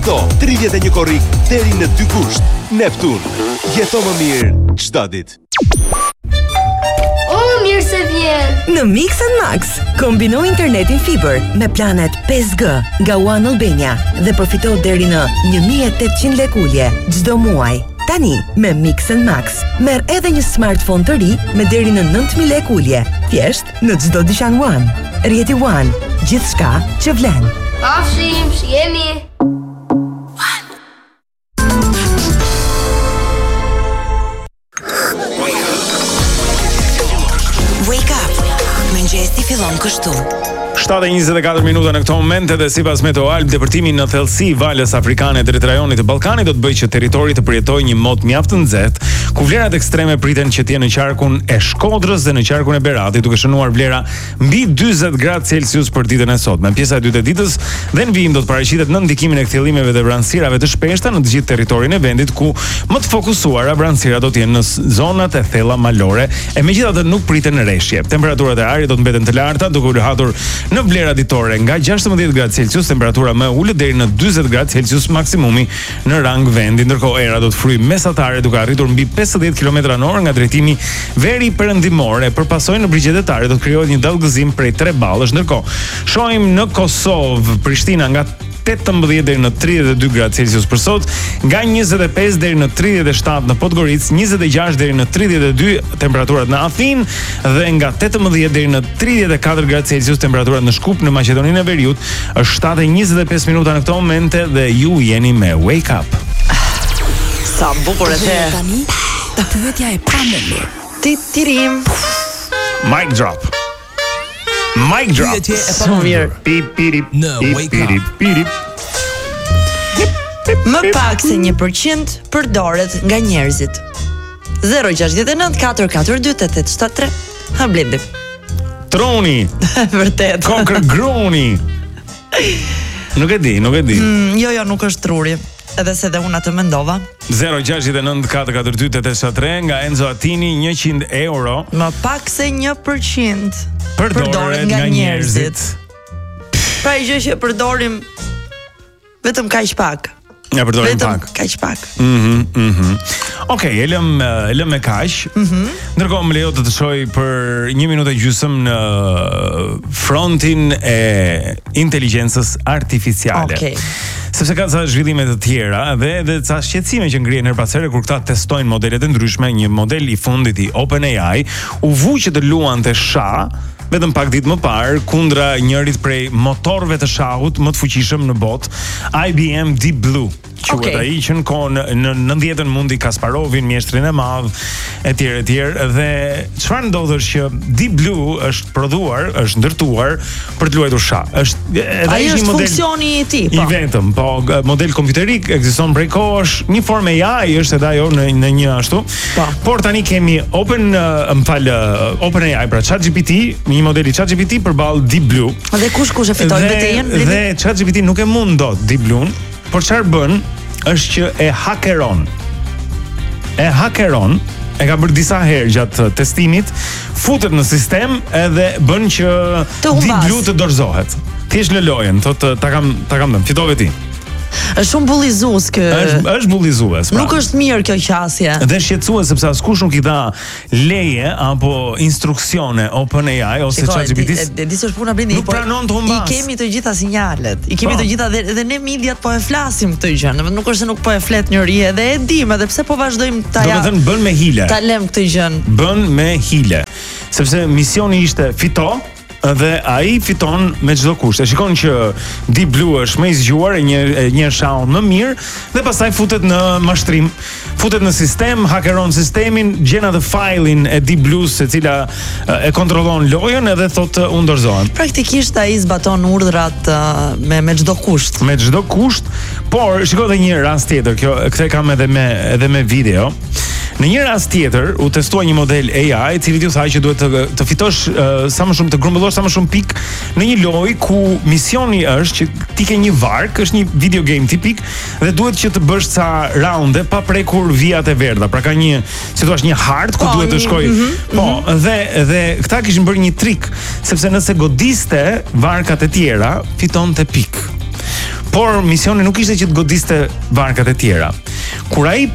Fito 31 korrik deri në 2 gusht. Neptun. Jeto më mirë çdo ditë. Mirë se vjen. Në Mix & Max, kombino internetin fiber me planet 5G nga One Albania dhe përfito deri në 1800 lek ulje çdo muaj. Tani, me Mix & Max, merr edhe një smartphone të ri me deri në 9000 lek ulje. Thjesht në çdo dyqan One. Rjeti One, gjithçka që vlen. Pafshim, shihemi. Wake up. Mëngjesi fillon kështu. 7:24 minuta në këto momente dhe sipas Meteoalb, depërtimi në thellësi valës afrikane drejt rajonit të Ballkanit do të bëjë që territori të përjetojë një mod mjaft të nxehtë, ku vlerat ekstreme priten që të jenë në qarkun e Shkodrës dhe në qarkun e Beratit, duke shënuar vlera mbi 40 gradë Celsius për ditën e sotme. Në pjesa e dytë e ditës dhe në vijim do të paraqitet në ndikimin e kthjellimeve dhe vranësirave të shpeshta në të gjithë territorin e vendit, ku më të fokusuara vranësira do të jenë në zonat e thella malore, e megjithatë nuk priten rreshje. Temperaturat e ajrit do të mbeten të larta, duke u lehatur në vlera ditore nga 16 gradë Celsius, temperatura më e ulët deri në 40 gradë Celsius maksimumi në rang vendi, ndërkohë era do të frymë mesatare duke arritur mbi 50 km/h nga drejtimi veri perëndimor e përpasojë në brigjedetare do të krijohet një dallgëzim prej 3 ballësh, ndërkohë shohim në Kosovë, Prishtina nga 18 deri në 32 gradë Celsius për sot, nga 25 deri në 37 në Podgoricë, 26 deri në 32 temperaturat në Athinë dhe nga 18 deri në 34 gradë Celsius temperaturat në Shkup në Maqedoninë e Veriut. Është 7:25 minuta në këto momente dhe ju jeni me Wake Up. Sa bukur e the. Tani, pyetja e pamëndur. Tirim. Mic drop. Mic drop. Pyetje e pamëndur. Pip Në Wake Up. Më pak se 1% përdoret nga njerëzit. 069 442 8873. Ha Blendi. Troni. Vërtet. Kokër gruni. Nuk e di. Jo, nuk është truri. Edhe se dhe unë atë mendova. 069 442 8873 nga Enzo Attini, 100 euro. Më pak se 1% Përdoret nga njerëzit. Pra i gjë që përdorim vetëm kaq pak. Ja përdorim vetëm pak. Kaq pak. Okej, e lëm me kaq. Ndërkohë më lejo të të shoj për 1 minutë e gjysmë në frontin e inteligjencës artificiale. Okej. Sepse ka ca zhvillime të tjera dhe ca shqetësime që ngrihen her pas here kur këta testojnë modelet e ndryshme. Një model i fundit i OpenAI u vu që të luante shah vetëm pak ditë më parë kundra njërit prej motorëve të shahut më të fuqishëm në botë, IBM Deep Blue. Quhet ai që në kohën në 90-ën mundi Kasparovin, mjeshtrin e madh, etj. Dhe çfarë ndodh është që Deep Blue është prodhuar, është ndërtuar për të luajtur shah. Është edhe një model funksioni i tij, po. I vetëm, po model kompjuterik ekziston prej kohësh, një formë AI është edhe ajo në një ashtu. Po. Por tani kemi OpenAI, pra ChatGPT, një model i ChatGPT përballë Deep Blue. Dhe kush e fiton betejën? Dhe ChatGPT nuk e mund dot Deep Blue, por çfarë bën është që e hakeron. E ka bërë disa herë gjatë testimit, futet në sistem edhe bën që Deep Blue të dorëzohet. Thjesht lëlojen, thotë ta kam dhënë, fitove ti. Është shumë bullizues kë. Është bullizues. Nuk është mirë kjo qasje. Dhe shqetësues sepse askush nuk i dha leje apo instruksione OpenAI ose ChatGPT. Di se është puna Blendi. Nuk pranon të humbas. I kemi të gjitha sinjalet. I kemi të gjitha dhe ne mediat po e flasim këtë gjë. Nuk është se nuk po e flet njëri edhe e dim, edhe pse po vazhdojmë ta ja. Domethënë bën me hile. Ta lëm këtë gjë. Bën me hile. Sepse misioni ishte fito dhe ai fiton me çdo kusht. E shikon që Deep Blue është më i zgjuar, një shau më mirë dhe pastaj futet në mashtrim, futet në sistem, hakeron sistemin, gjen atë failin e Deep Blue se cila e kontrollon lojën edhe thotë unë dorëzohem. Praktikisht ai zbaton urdhrat me çdo kusht. Me çdo kusht, por shikoj edhe një rast tjetër, këtë kam edhe me video. Në një rast tjetër u testua një model AI i cili t'u tha që duhet të fitosh sa më shumë, të grumbullosh sa më shumë pikë në një lojë ku misioni është që ti ke një varg, është një video game tipik dhe duhet që të bësh ca raunde pa prekur vijat e verdha. Pra ka një, si thua, një hard ku duhet të shkoj. Dhe këta kishin bërë një trik, sepse nëse godiste varkat e tjera, fitonte pikë. Por misioni nuk ishte që të godiste varkat e tjera. Kur ai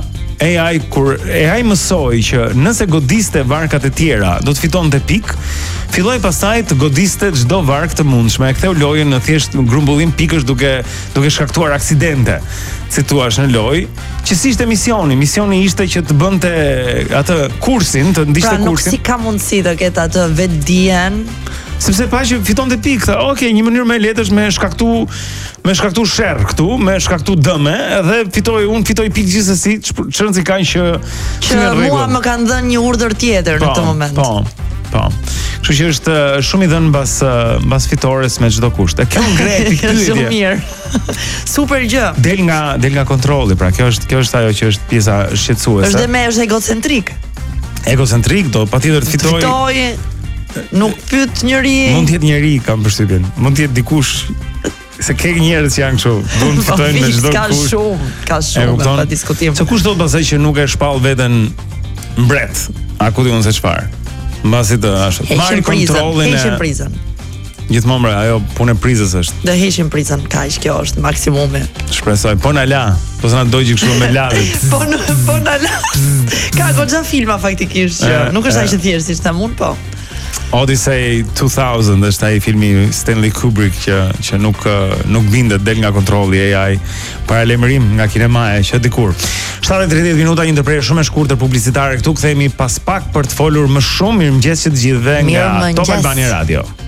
mësoi që nëse godiste varkat e tjera do të fitonte pikë, filloi pastaj të godiste çdo varg të mundshme, e ktheu lojën në thjesht grumbullim pikësh duke shkaktuar aksidente, si thua në lojë, që si ishte misioni. Misioni ishte që të bënte atë kursin, të ndiqte kursin. Pra nuk si ka mundësi të ketë atë vetdijen, sepse pa që fitonte pikë, tha, "Okej, një mënyrë më e lehtë është me shkaktu sherr këtu, me shkaktu dëme, dhe unë fitoj pikë gjithsesi, çrëndsi kanë që mua më kanë dhënë një urdhër tjetër në këtë moment." Po. Kështu që është shumë i dhënë mbas fitores me çdo kusht. E kjo ngre pikëpyetje. Shumë mirë. Super gjë. Del nga kontrolli, pra kjo është ajo që është pjesa shqetësuese. Është dhe me është egocentrik. Egocentrik do patjetër të fitoj. Nuk pyet njëri. Mund të jetë njëri, kam përshtypjen. Mund të jetë dikush se ke njerëz që janë kështu, duan të fitojnë me çdo kusht. Ka shumë pa diskutim. Se kush do të pasaj që nuk e shpall veten mbret, a ku diun se çfarë. Mbasi të ashtu. Marrin kontrollin e heqin prizën. Gjithmonë ajo punë prizës është. Do heqin prizën, kaq, kjo është maksimumi. Shpresoj, po na la, po s'na dojë kështu me lavë. Po na la. Ka goxha filma faktikisht që nuk është aq e thjeshtë siç them unë, po. Odyssey 2000 është ai filmi Stanley Kubrick që nuk bindet, del nga kontrolli AI, paralajmërim nga kinemaja që dikur. 7:30 minuta, një ndërprerje shumë e shkurtër publicitare këtu, kthehemi pas pak për të folur më shumë. Mirëmëngjes të gjithëve nga Top Albania Radio.